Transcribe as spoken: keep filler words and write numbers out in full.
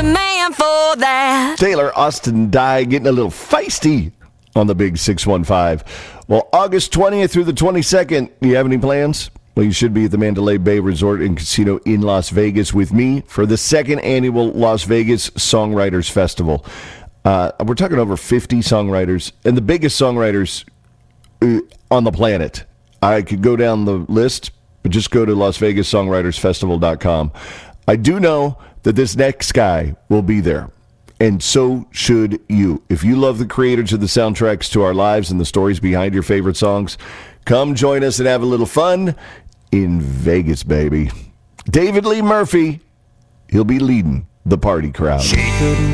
man for that. Taylor Austin Dye getting a little feisty on the big six one five. Well, August twentieth through the twenty-second, you have any plans? Well, you should be at the Mandalay Bay Resort and Casino in Las Vegas with me for the second annual Las Vegas Songwriters Festival. Uh, we're talking over fifty songwriters, and the biggest songwriters uh, on the planet. I could go down the list, but just go to las vegas songwriters festival dot com. I do know that this next guy will be there, and so should you. If you love the creators of the soundtracks to our lives and the stories behind your favorite songs, come join us and have a little fun in Vegas, baby. David Lee Murphy, he'll be leading the party crowd. She couldn't